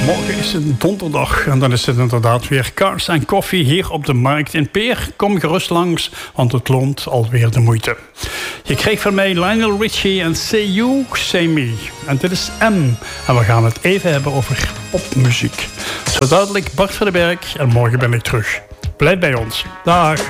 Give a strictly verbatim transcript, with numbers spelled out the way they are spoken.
Morgen is het donderdag en dan is het inderdaad weer Cars en Koffie hier op de markt in Peer. Kom gerust langs, want het loont alweer de moeite. Je kreeg van mij Lionel Richie en Say You, Say Me. En dit is M. En we gaan het even hebben over popmuziek. Zo dadelijk Bart van den Berg en morgen ben ik terug. Blijf bij ons. Dag.